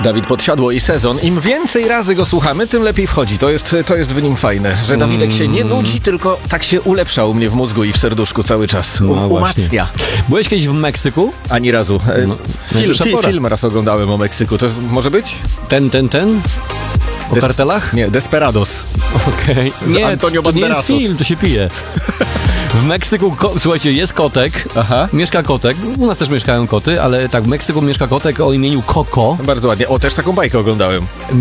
Dawid Podsiadło i Sezon. Im więcej razy go słuchamy, tym lepiej wchodzi. To jest w nim fajne, że Dawidek się nie nudzi, tylko tak się ulepsza u mnie w mózgu i w serduszku cały czas. Umacnia. Byłeś kiedyś w Meksyku? Ani razu. Film raz oglądałem o Meksyku. To może być? Ten? O kartelach? Nie, Desperados. Okej. Nie, Antonio to nie jest Banderasos. film, to się pije. W Meksyku, słuchajcie, jest kotek, mieszka kotek, u nas też mieszkają koty, ale tak, w Meksyku mieszka kotek o imieniu Coco. Bardzo ładnie. O, też taką bajkę oglądałem.